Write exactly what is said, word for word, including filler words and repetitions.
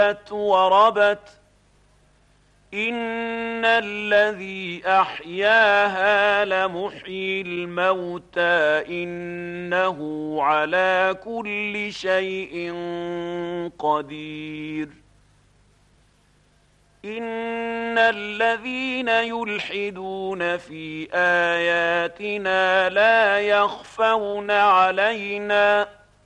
وربت إن الذي أحياها لمحيي الموتى إنه على كل شيء قدير إن الذين يلحدون في آياتنا لا يخفون علينا